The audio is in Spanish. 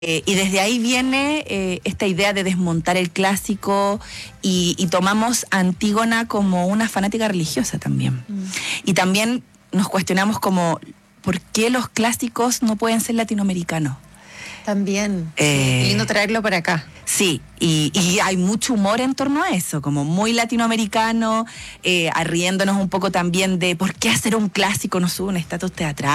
Y desde ahí viene esta idea de desmontar el clásico y tomamos a Antígona como una fanática religiosa también. Y también nos cuestionamos como, ¿por qué los clásicos no pueden ser latinoamericanos? También, sí, lindo traerlo para acá. Sí, y hay mucho humor en torno a eso, como muy latinoamericano, riéndonos un poco también de por qué hacer un clásico no sube un estatus teatral.